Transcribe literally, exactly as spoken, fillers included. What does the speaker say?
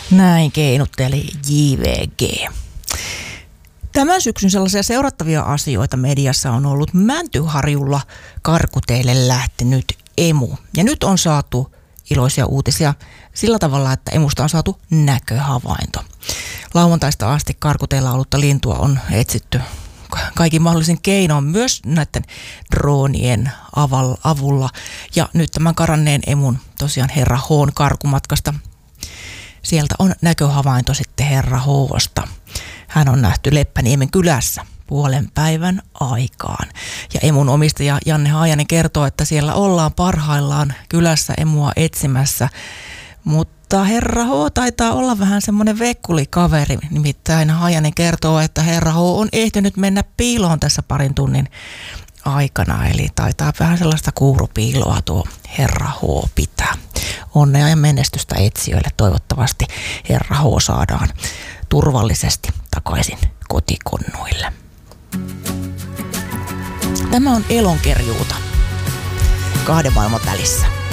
Näin keinutteli J V G. Tämän syksyn sellaisia seurattavia asioita mediassa on ollut Mäntyharjulla karkuteille lähtenyt emu. Ja nyt on saatu iloisia uutisia sillä tavalla, että emusta on saatu näköhavainto. Lauantaista asti karkuteilla ollutta lintua on etsitty kaikin mahdollisin keinoin myös näiden droonien avulla. Ja nyt tämän karanneen emun tosiaan herra H:n karkumatkasta, sieltä on näköhavainto sitten herra H:sta. Hän on nähty Leppäniemen kylässä puolen päivän aikaan. Ja emun omistaja Janne Haajanen kertoo, että siellä ollaan parhaillaan kylässä emua etsimässä. Mutta herra H taitaa olla vähän semmoinen vekkulikaveri. Nimittäin Haajanen kertoo, että herra H on ehtinyt mennä piiloon tässä parin tunnin aikana. Eli taitaa vähän sellaista kuurupiiloa tuo herra H pitää. Onnea ja menestystä etsijöille. Toivottavasti herra H saadaan turvallisesti takaisin kotikonnuille. Tämä on Elonkerjuuta kahden maailman välissä.